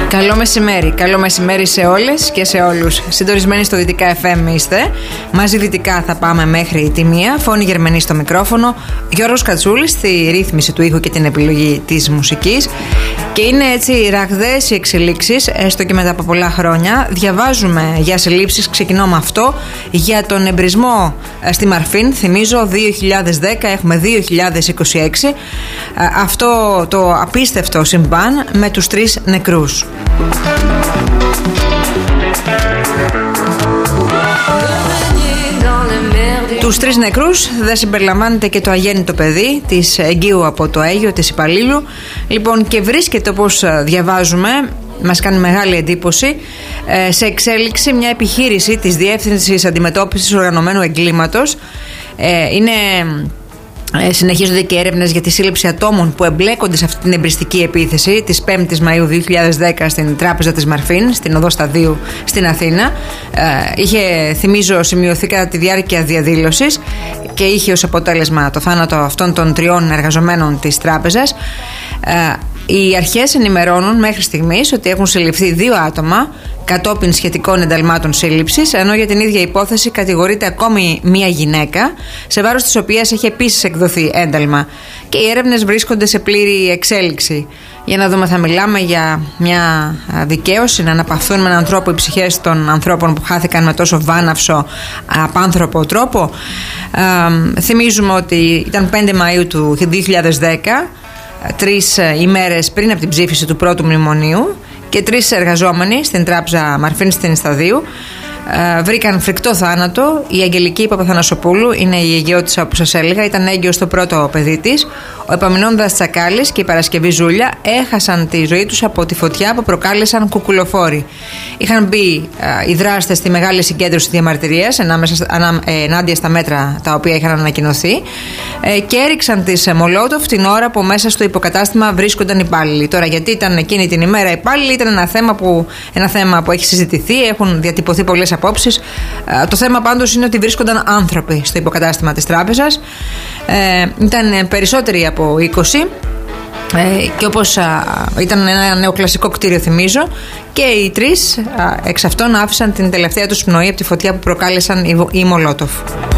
Καλό μεσημέρι σε όλες και σε όλους. Συντονισμένοι στο Δυτικά FM είστε. Μαζί δυτικά θα πάμε μέχρι τη 1. Φώνη Γερμανή στο μικρόφωνο. Γιώργος Κατσούλης στη ρύθμιση του ήχου και την επιλογή της μουσικής. Και είναι έτσι ραγδαίες οι εξελίξεις, έστω και μετά από πολλά χρόνια. Διαβάζουμε για συλλήψεις, ξεκινώ με αυτό, για τον εμπρισμό στη Μαρφίν. Θυμίζω 2010, έχουμε 2026. Αυτό το απίστευτο συμβάν με τους 3 νεκρούς. Τους 3 νεκρούς δεν συμπεριλαμβάνεται και το αγέννητο παιδί της εγγύου από το Αίγιο, της υπαλλήλου. Λοιπόν, και βρίσκεται, όπως διαβάζουμε, μας κάνει μεγάλη εντύπωση, σε εξέλιξη μια επιχείρηση της Διεύθυνσης Αντιμετώπισης Οργανωμένου Εγκλήματος. Συνεχίζονται και έρευνες για τη σύλληψη ατόμων που εμπλέκονται σε αυτή την εμπριστική επίθεση της 5ης Μαΐου 2010 στην τράπεζα της Μαρφίν, στην οδό Σταδίου στην Αθήνα. Είχε, θυμίζω, σημειωθεί κατά τη διάρκεια διαδήλωσης και είχε ως αποτέλεσμα το θάνατο αυτών των 3 εργαζομένων της τράπεζας. Οι αρχές ενημερώνουν μέχρι στιγμής ότι έχουν συλληφθεί 2 άτομα κατόπιν σχετικών ενταλμάτων σύλληψης, ενώ για την ίδια υπόθεση κατηγορείται ακόμη μία γυναίκα, σε βάρος της οποίας έχει επίσης εκδοθεί ένταλμα. Και οι έρευνες βρίσκονται σε πλήρη εξέλιξη. Για να δούμε, θα μιλάμε για μια δικαίωση, να αναπαυθούν με έναν τρόπο οι ψυχές των ανθρώπων που χάθηκαν με τόσο βάναυσο, απάνθρωπο τρόπο. Θυμίζουμε ότι ήταν 5 Μαΐου του 2010, 3 ημέρες πριν από την ψήφιση του πρώτου μνημονίου, και 3 εργαζόμενοι στην τράπεζα Μαρφίν στην Σταδίου βρήκαν φρικτό θάνατο. Η Αγγελική Παπαθανασοπούλου είναι η εγγυώτισσα, όπως σας έλεγα, ήταν έγκυος στο πρώτο παιδί της. Ο Επαμεινώντας Τσακάλης και η Παρασκευή Ζούλια έχασαν τη ζωή τους από τη φωτιά που προκάλεσαν κουκουλοφόροι. Είχαν μπει οι δράστες στη μεγάλη συγκέντρωση διαμαρτυρίας ενάντια στα μέτρα τα οποία είχαν ανακοινωθεί και έριξαν τις Μολότοφ την ώρα που μέσα στο υποκατάστημα βρίσκονταν υπάλληλοι. Τώρα, γιατί ήταν εκείνη την ημέρα υπάλληλοι, ήταν ένα θέμα που έχει συζητηθεί, έχουν διατυπωθεί πολλές απόψεις. Το θέμα πάντως είναι ότι βρίσκονταν άνθρωποι στο υποκατάστημα της τράπεζας. Ήταν περισσότεροι από 20 και όπως ήταν ένα νεοκλασικό κτίριο, θυμίζω, και οι 3 εξ αυτών άφησαν την τελευταία τους πνοή από τη φωτιά που προκάλεσαν οι Μολότοφ.